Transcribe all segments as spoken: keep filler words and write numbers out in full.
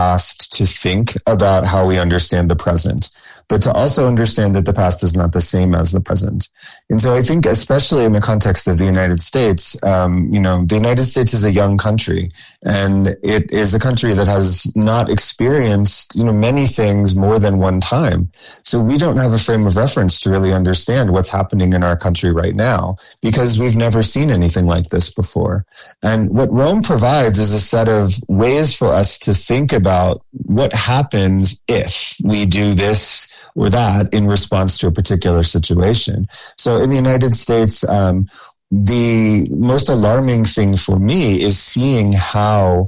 past to think about how we understand the present, but to also understand that the past is not the same as the present. And so I think, especially in the context of the United States, um, you know, the United States is a young country, and it is a country that has not experienced, you know, many things more than one time. So we don't have a frame of reference to really understand what's happening in our country right now, because we've never seen anything like this before. And what Rome provides is a set of ways for us to think about what happens if we do this or that in response to a particular situation. So in the United States, um, the most alarming thing for me is seeing how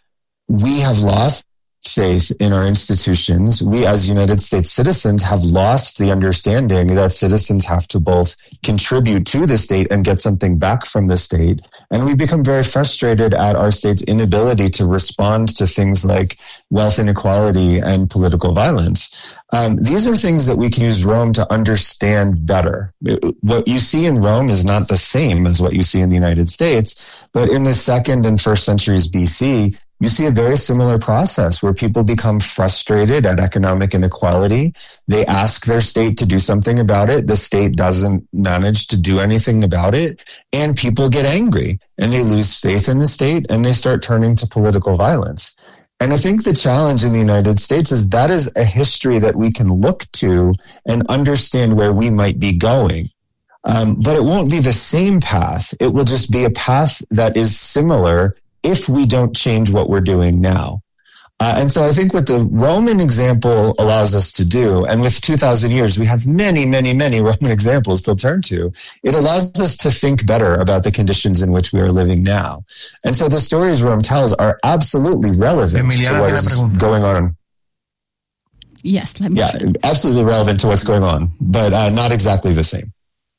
we have lost faith in our institutions. We as United States citizens have lost the understanding that citizens have to both contribute to the state and get something back from the state. And we've become very frustrated at our state's inability to respond to things like wealth inequality and political violence. Um, these are things that we can use Rome to understand better. What you see in Rome is not the same as what you see in the United States, but in the second and first centuries B C, you see a very similar process where people become frustrated at economic inequality. They ask their state to do something about it. The state doesn't manage to do anything about it. And people get angry and they lose faith in the state and they start turning to political violence. And I think the challenge in the United States is that is a history that we can look to and understand where we might be going. Um, but it won't be the same path. It will just be a path that is similar if we don't change what we're doing now. Uh, and so I think what the Roman example allows us to do, and with two thousand years, we have many, many, many Roman examples to turn to. It allows us to think better about the conditions in which we are living now. And so the stories Rome tells are absolutely relevant Emiliana, to what is going on. Yes, let me Yeah, try. Absolutely relevant to what's going on, but uh, not exactly the same.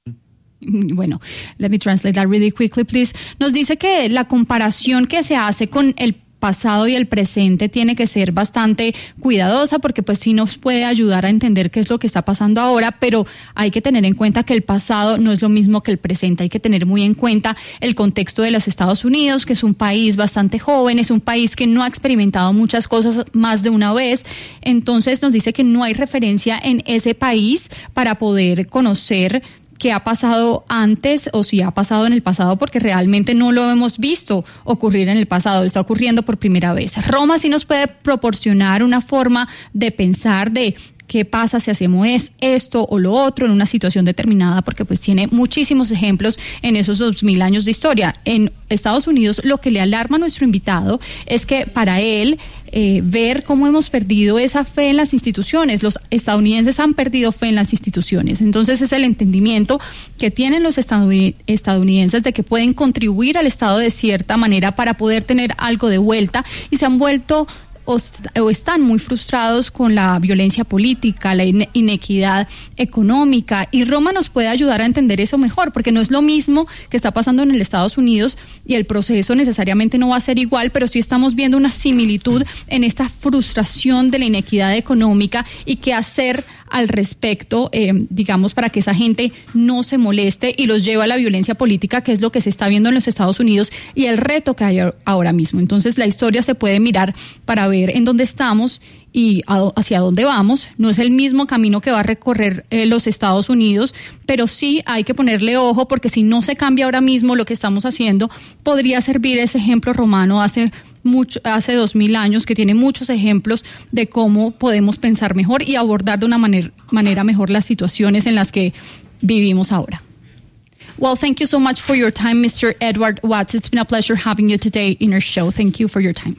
Bueno, let me translate that really quickly, please. Nos dice que la comparación que se hace con el pasado y el presente tiene que ser bastante cuidadosa porque pues sí nos puede ayudar a entender qué es lo que está pasando ahora, pero hay que tener en cuenta que el pasado no es lo mismo que el presente. Hay que tener muy en cuenta el contexto de los Estados Unidos, que es un país bastante joven, es un país que no ha experimentado muchas cosas más de una vez. Entonces nos dice que no hay referencia en ese país para poder conocer qué ha pasado antes o si ha pasado en el pasado, porque realmente no lo hemos visto ocurrir en el pasado, está ocurriendo por primera vez. Roma sí nos puede proporcionar una forma de pensar de qué pasa si hacemos esto o lo otro en una situación determinada, porque pues tiene muchísimos ejemplos en esos dos mil años de historia. En Estados Unidos lo que le alarma a nuestro invitado es que para él Eh, ver cómo hemos perdido esa fe en las instituciones. Los estadounidenses han perdido fe en las instituciones. Entonces es el entendimiento que tienen los estadounidenses de que pueden contribuir al Estado de cierta manera para poder tener algo de vuelta, y se han vuelto o, o están muy frustrados con la violencia política, la ine- inequidad económica, y Roma nos puede ayudar a entender eso mejor, porque no es lo mismo que está pasando en el Estados Unidos y el proceso necesariamente no va a ser igual, pero sí estamos viendo una similitud en esta frustración de la inequidad económica y qué hacer al respecto, eh, digamos, para que esa gente no se moleste y los lleve a la violencia política, que es lo que se está viendo en los Estados Unidos y el reto que hay ahora mismo. Entonces la historia se puede mirar para ver en dónde estamos y hacia dónde vamos. No es el mismo camino que va a recorrer eh, los Estados Unidos, pero sí hay que ponerle ojo, porque si no se cambia ahora mismo lo que estamos haciendo, podría servir ese ejemplo romano hace mucho, hace dos mil años, que tiene muchos ejemplos de cómo podemos pensar mejor y abordar de una manera, manera mejor las situaciones en las que vivimos ahora. Well, thank you so much for your time, Mister Edward Watts. It's been a pleasure having you today in our show. Thank you for your time.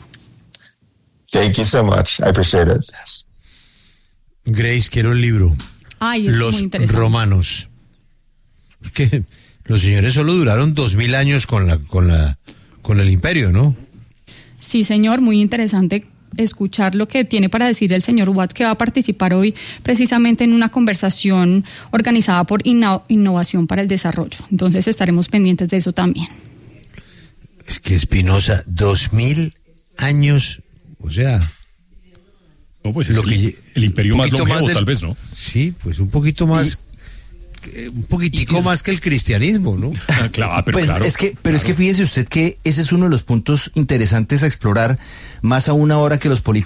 Thank you so much. I appreciate it. Grace, quiero el libro. Ay, es Los muy interesante. romanos. Porque los señores solo duraron dos mil años con la, con la, con el imperio, ¿no? Sí, señor, muy interesante escuchar lo que tiene para decir el señor Watts, que va a participar hoy precisamente en una conversación organizada por Inno- Innovación para el Desarrollo. Entonces estaremos pendientes de eso también. Es que Espinosa, dos mil años, o sea... No, pues lo es que, el, el imperio más longevo, más del, tal vez, ¿no? Sí, pues un poquito más... Y, un poquitico y, más que el cristianismo, ¿no? Claro, pero pues claro. Es que, pero claro. es que fíjese usted que ese es uno de los puntos interesantes a explorar, más aún ahora que los políticos